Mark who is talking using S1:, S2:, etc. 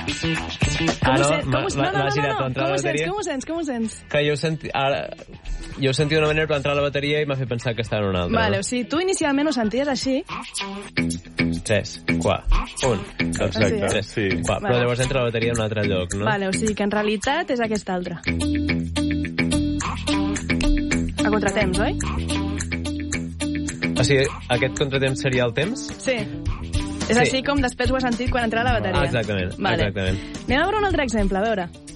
S1: M'ha girat l'entrada a la bateria.
S2: Com ho sents?
S1: Que jo ho sentia d'una manera, però entrar a la bateria i m'ha fet pensar que estava en una altra.
S2: Vale, o sigui, tu inicialment ho senties així.
S1: 3, 4, 1.
S3: Exacte, sí.
S1: Però llavors entra la bateria en un altre lloc, no?
S2: Vale, o sigui que en realitat és aquesta altra. A contratemps, oi?
S1: O sigui, aquest contratemps seria el temps?
S2: Sí. És així com després ho has sentit quan entrava la bateria.
S1: Exactament,
S2: vale.
S1: exactament.
S2: Anem a veure un altre exemple, a veure.